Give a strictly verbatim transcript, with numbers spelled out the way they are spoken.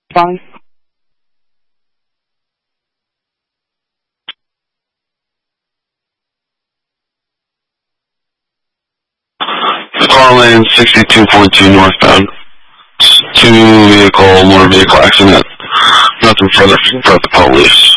Fine. Car lane sixty-two point two northbound. Two vehicle, motor vehicle accident. Nothing further from the police.